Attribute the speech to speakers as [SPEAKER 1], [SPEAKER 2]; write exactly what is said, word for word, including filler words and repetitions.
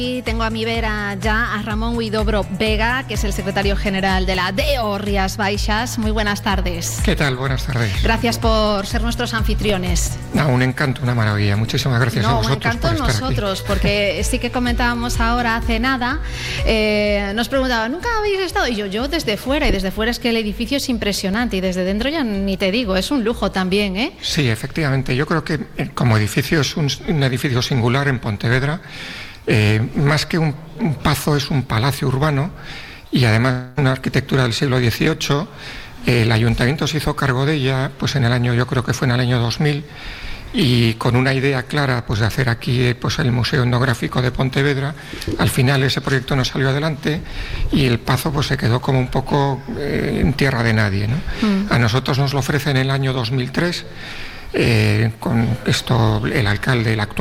[SPEAKER 1] Y tengo a mi vera ya a Ramón Huidobro Vega, que es el secretario general de la D E O Rías Baixas. Muy buenas tardes.
[SPEAKER 2] ¿Qué tal? Buenas tardes.
[SPEAKER 1] Gracias por ser nuestros anfitriones.
[SPEAKER 2] No, un encanto, una maravilla. Muchísimas gracias
[SPEAKER 1] no,
[SPEAKER 2] a vosotros.
[SPEAKER 1] Un encanto
[SPEAKER 2] por estar
[SPEAKER 1] nosotros,
[SPEAKER 2] aquí.
[SPEAKER 1] porque sí que comentábamos ahora hace nada, eh, nos preguntaban, ¿nunca habéis estado? Y yo, yo desde fuera, y desde fuera es que el edificio es impresionante, y desde dentro ya ni te digo, es un lujo también, ¿eh?
[SPEAKER 2] Sí, efectivamente. Yo creo que como edificio es un, un edificio singular en Pontevedra. Eh, más que un, un pazo, es un palacio urbano y además una arquitectura del siglo dieciocho. Eh, el ayuntamiento se hizo cargo de ella pues en el año, yo creo que fue en el año dos mil, y con una idea clara pues de hacer aquí pues el Museo Etnográfico de Pontevedra. Al final ese proyecto no salió adelante y el pazo pues se quedó como un poco eh, en tierra de nadie, ¿no? Mm. A nosotros nos lo ofrecen en el año dos mil tres, eh, con esto el alcalde, el actual